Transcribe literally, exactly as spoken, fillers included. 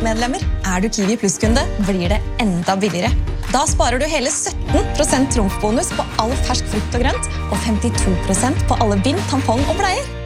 Plus-medlemmer. Er du Kiwi Plus-kunde, blir det enda billigere. Da sparer du hele sytten prosent trumfbonus på all fersk frukt og grønt, og femtito prosent på alle bind, tampong og bleier.